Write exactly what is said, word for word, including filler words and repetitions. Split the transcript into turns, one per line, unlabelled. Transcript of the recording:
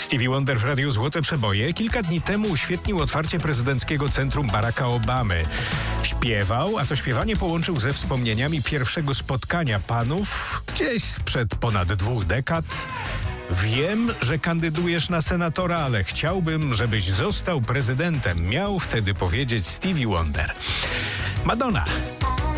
Stevie Wonder w Radiu Złote Przeboje kilka dni temu uświetnił otwarcie prezydenckiego centrum Baracka Obamy. Śpiewał, a to śpiewanie połączył ze wspomnieniami pierwszego spotkania panów gdzieś sprzed ponad dwóch dekad. Wiem, że kandydujesz na senatora, ale chciałbym, żebyś został prezydentem. Miał wtedy powiedzieć Stevie Wonder. Madonna